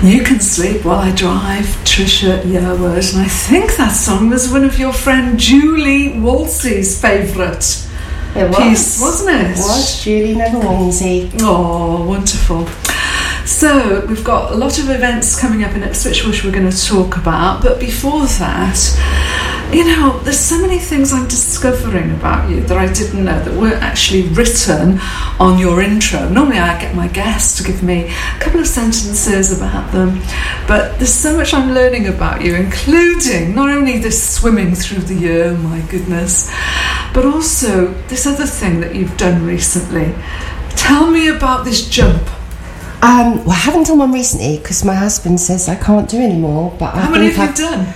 You Can Sleep While I Drive, Trisha Yearwood. And I think that song was one of your friend Julie Wolsey's favourite piece, wasn't it? It was, Julie Wolsey. Oh, wonderful. So we've got a lot of events coming up in Ipswich which we're going to talk about, but before that, you know, there's so many things I'm discovering about you that I didn't know that weren't actually written on your intro. Normally I get my guests to give me a couple of sentences about them, but there's so much I'm learning about you, including not only this swimming through the year, my goodness, but also this other thing that you've done recently. Tell me about this jump. Well, I haven't done one recently because my husband says I can't do any more. But how many have you done?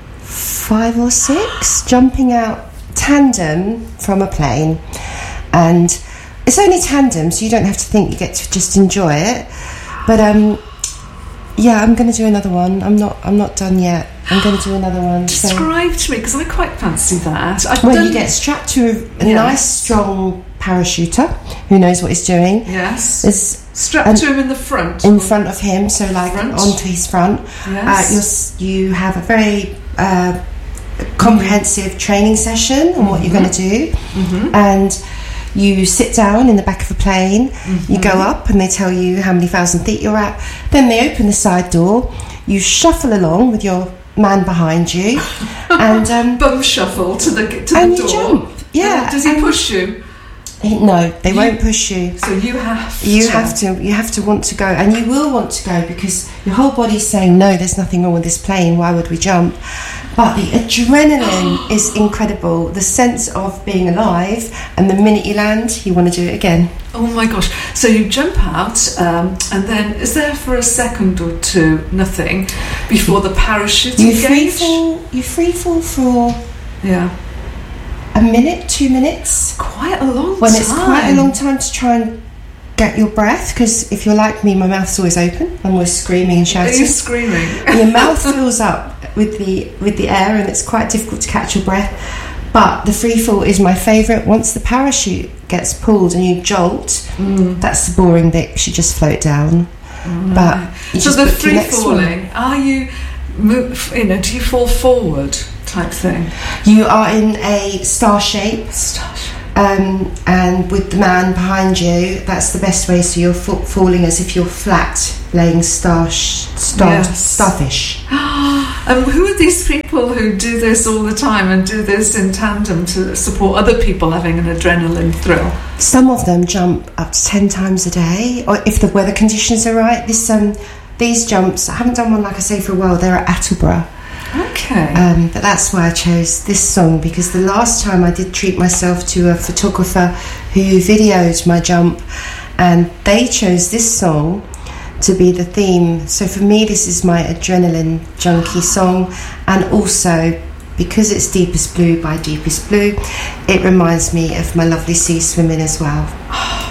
5 or 6, jumping out tandem from a plane, and it's only tandem, so you don't have to think, you get to just enjoy it. But yeah, I'm going to do another one. I'm not done yet. I'm going to do another one. Describe to me, because I quite fancy that. You get strapped to a nice, strong parachuter who knows what he's doing. Yes. There's strapped to him in the front. In front of him, so like onto his front. Yes. You have a very comprehensive training session on what you're going to do, and you sit down in the back of a plane. You go up and they tell you how many thousand feet you're at. Then they open the side door. You shuffle along with your man behind you, and bum shuffle to the and door. You jump. Yeah. Does he push you? No, they won't push you. So you have to want to go, and you will want to go because your whole body's saying, no, there's nothing wrong with this plane, why would we jump? But the adrenaline is incredible, the sense of being alive, and the minute you land, you want to do it again. Oh my gosh. So you jump out, and then is there for a second or two nothing before the parachute engage? You free fall for a minute, 2 minutes. Quite a long time. When it's quite a long time to try and get your breath, because if you're like me, my mouth's always open. I'm always screaming and shouting. Are you screaming? Your mouth fills up with the air, and it's quite difficult to catch your breath. But the free fall is my favourite. Once the parachute gets pulled and you jolt, that's the boring bit, because you just float down. But so the free falling, are you, do you fall forward type thing? You are in a star shape. And with the man behind you, that's the best way. So you're falling as if you're flat, laying starfish. Who are these people who do this all the time and do this in tandem to support other people having an adrenaline thrill? Some of them jump up to 10 times a day, or if the weather conditions are right. These jumps, I haven't done one, like I say, for a while. They're at Attleborough. Okay. But that's why I chose this song, because the last time I did treat myself to a photographer who videoed my jump, and they chose this song to be the theme. So for me, this is my adrenaline junkie song, and also because it's Deepest Blue by Deepest Blue, it reminds me of my lovely sea swimming as well.